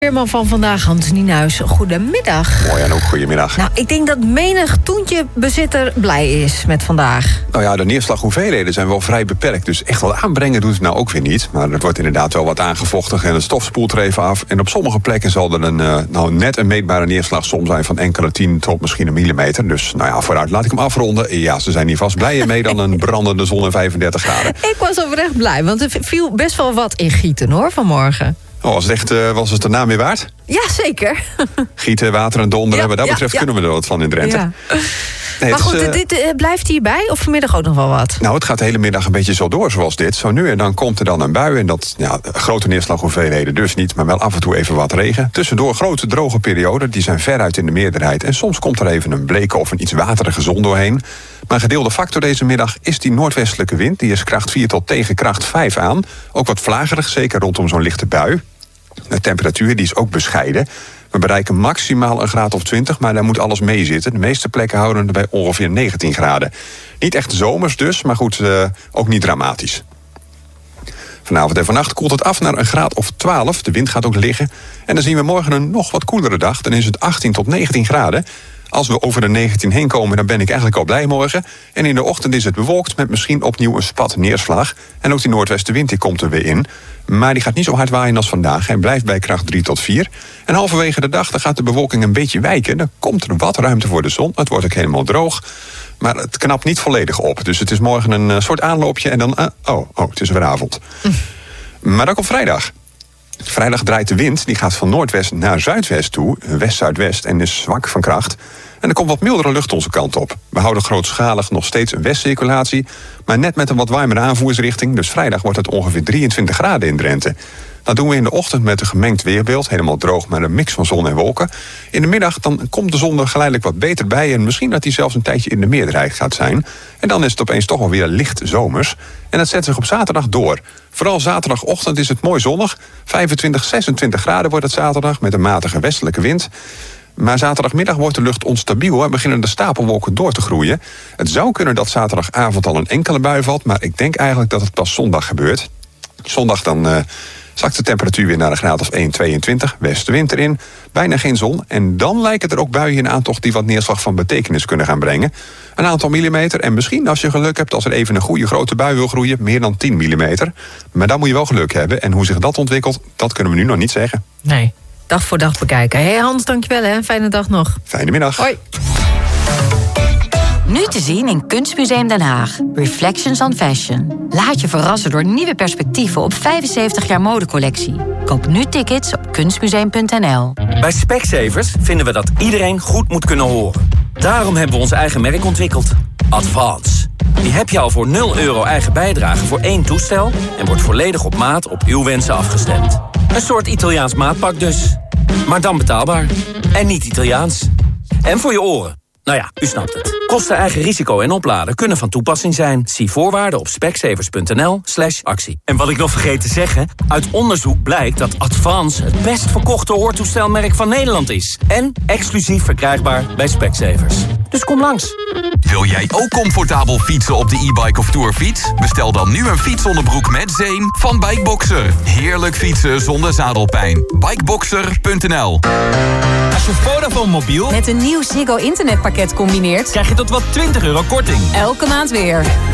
Weerman van vandaag, Hans Nienhuis. Goedemiddag. Mooi en ook goedemiddag. Nou, ik denk dat menig toentjebezitter blij is met vandaag. Nou ja, de neerslaghoeveelheden zijn wel vrij beperkt. Dus echt wat aanbrengen doet het nou ook weer niet. Maar er wordt inderdaad wel wat aangevochtigd en het stof spoelt er even af. En op sommige plekken zal er net een meetbare neerslagsom zijn van enkele 10 tot misschien 1 millimeter. Dus nou ja, vooruit laat ik hem afronden. Ja, ze zijn hier vast blijer mee dan een brandende zon en 35 graden. Ik was oprecht blij, want er viel best wel wat in Gieten, hoor, vanmorgen. Oh, was het de naam weer waard? Ja, zeker. Gieten, water en donderen. Wat dat betreft kunnen we er wat van in Drenthe. Ja. Nee, maar goed, dit blijft hierbij? Of vanmiddag ook nog wel wat? Nou, het gaat de hele middag een beetje zo door zoals dit. Zo nu en dan komt er dan een bui. En dat, grote neerslaghoeveelheden dus niet, maar wel af en toe even wat regen. Tussendoor grote droge perioden, die zijn veruit in de meerderheid. En soms komt er even een bleke of een iets waterige zon doorheen. Maar gedeelde factor deze middag is die noordwestelijke wind. Die is kracht 4 tot tegen kracht 5 aan. Ook wat vlagerig, zeker rondom zo'n lichte bui. De temperatuur die is ook bescheiden. We bereiken maximaal een graad of 20, maar daar moet alles mee zitten. De meeste plekken houden er bij ongeveer 19 graden. Niet echt zomers dus, maar goed, ook niet dramatisch. Vanavond en vannacht koelt het af naar een graad of 12. De wind gaat ook liggen. En dan zien we morgen een nog wat koelere dag. Dan is het 18 tot 19 graden. Als we over de 19 heen komen, dan ben ik eigenlijk al blij morgen. En in de ochtend is het bewolkt met misschien opnieuw een spat neerslag. En ook die noordwestenwind die komt er weer in. Maar die gaat niet zo hard waaien als vandaag en blijft bij kracht 3 tot 4. En halverwege de dag dan gaat de bewolking een beetje wijken. Dan komt er wat ruimte voor de zon. Het wordt ook helemaal droog. Maar het knapt niet volledig op. Dus het is morgen een soort aanloopje en dan... het is weer avond. Maar dan komt vrijdag. Vrijdag draait de wind, die gaat van noordwest naar zuidwest toe, west-zuidwest, en is zwak van kracht. En er komt wat mildere lucht onze kant op. We houden grootschalig nog steeds een westcirculatie, maar net met een wat warmere aanvoersrichting. Dus vrijdag wordt het ongeveer 23 graden in Drenthe. Dat doen we in de ochtend met een gemengd weerbeeld, helemaal droog, maar een mix van zon en wolken. In de middag dan komt de zon er geleidelijk wat beter bij en misschien dat die zelfs een tijdje in de meerderheid gaat zijn. En dan is het opeens toch wel weer licht zomers. En dat zet zich op zaterdag door. Vooral zaterdagochtend is het mooi zonnig. 25, 26 graden wordt het zaterdag met een matige westelijke wind. Maar zaterdagmiddag wordt de lucht onstabiel en beginnen de stapelwolken door te groeien. Het zou kunnen dat zaterdagavond al een enkele bui valt, maar ik denk eigenlijk dat het pas zondag gebeurt. Zondag dan zakt de temperatuur weer naar een graad of 1,22, westenwind erin, bijna geen zon. En dan lijken er ook buien in aantocht die wat neerslag van betekenis kunnen gaan brengen. Een aantal millimeter en misschien als je geluk hebt, als er even een goede grote bui wil groeien, meer dan 10 millimeter. Maar dan moet je wel geluk hebben en hoe zich dat ontwikkelt, dat kunnen we nu nog niet zeggen. Nee, dag voor dag bekijken. Hé Hans, dankjewel hè. Fijne dag nog. Fijne middag. Hoi. Nu te zien in Kunstmuseum Den Haag. Reflections on Fashion. Laat je verrassen door nieuwe perspectieven op 75 jaar modecollectie. Koop nu tickets op kunstmuseum.nl. Bij Specsavers vinden we dat iedereen goed moet kunnen horen. Daarom hebben we ons eigen merk ontwikkeld. Advance. Die heb je al voor €0 eigen bijdrage voor 1 toestel... en wordt volledig op maat op uw wensen afgestemd. Een soort Italiaans maatpak dus. Maar dan betaalbaar. En niet Italiaans. En voor je oren. Nou ja, u snapt het. Kosten, eigen risico en opladen kunnen van toepassing zijn. Zie voorwaarden op specsavers.nl/actie. En wat ik nog vergeet te zeggen... uit onderzoek blijkt dat Advance het best verkochte hoortoestelmerk van Nederland is. En exclusief verkrijgbaar bij Specsavers. Dus kom langs. Wil jij ook comfortabel fietsen op de e-bike of tourfiets? Bestel dan nu een fietsonderbroek met zeem van Bikeboxer. Heerlijk fietsen zonder zadelpijn. Bikeboxer.nl. Als je Vodafone mobiel Met een nieuw Ziggo internetpakket combineert, krijg je tot wel €20 korting. elke maand weer.